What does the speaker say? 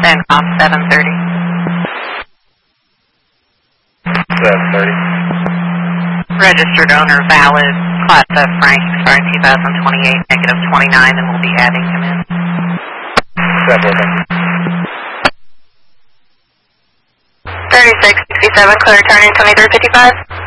Bancroft 730. 730. Registered owner valid, Class F Frank, expiring 2028, -29, and we'll be adding him in. 3667, clear turning 2355.